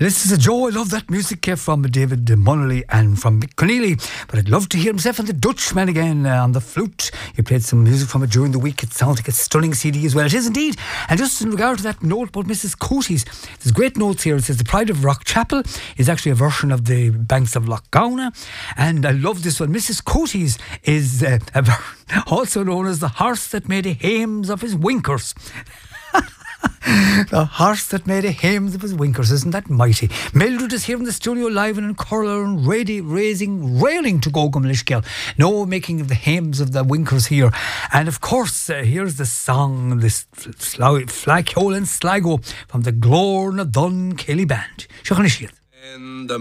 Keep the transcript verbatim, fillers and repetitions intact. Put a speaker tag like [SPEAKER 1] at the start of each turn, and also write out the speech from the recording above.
[SPEAKER 1] This is a joy. I love that music uh, from David Munnelly and from Mick Conneely. But I'd love to hear himself on the Dutchman again uh, on the flute. He played some music from it during the week. It sounds like a stunning C D as well. It is indeed. And just in regard to that note about Missus Coaties, there's great notes here. It says the Pride of Rock Chapel is actually a version of the Banks of Lough Gowna. And I love this one. Missus Coaties is uh, a ver- also known as the horse that made a hames of his winkers. The horse that made a hames of his winkers. Isn't that mighty? Mildred is here in the studio live and in Curler and ready, raising, railing to go Gumlishkel. No making of the hames of the winkers here. And of course, uh, here's the song, this Flaghiole and Sligo from the Glorna Dun Kelly Band. Shochan Ishir.
[SPEAKER 2] In the